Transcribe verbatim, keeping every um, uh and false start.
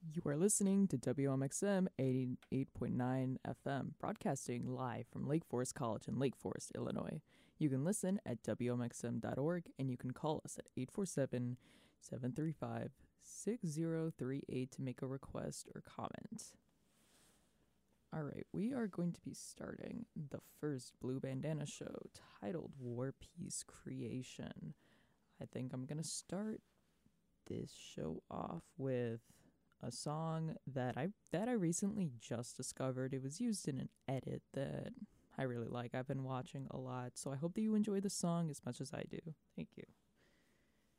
You are listening to W M X M eighty-eight point nine F M, broadcasting live from Lake Forest College in Lake Forest, Illinois. You can listen at W M X M dot org, and you can call us at eight four seven, seven three five, six zero three eight to make a request or comment. All right, we are going to be starting the first Blue Bandana show titled War Peace Creation. I think I'm going to start this show off with a song that I that I recently just discovered. It was used in an edit that I really like. I've been watching a lot, so I hope that you enjoy the song as much as I do. Thank you.